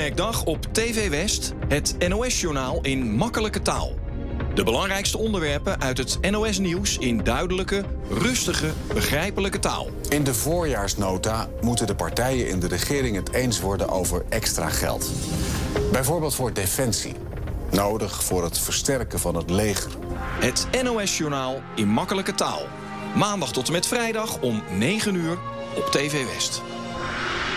werkdag op TV West het NOS-journaal in makkelijke taal. De belangrijkste onderwerpen uit het NOS-nieuws in duidelijke, rustige, begrijpelijke taal. In de voorjaarsnota moeten de partijen in de regering het eens worden over extra geld. Bijvoorbeeld voor defensie. Nodig voor het versterken van het leger. Het NOS-journaal in makkelijke taal. Maandag tot en met vrijdag om 9 uur op TV West.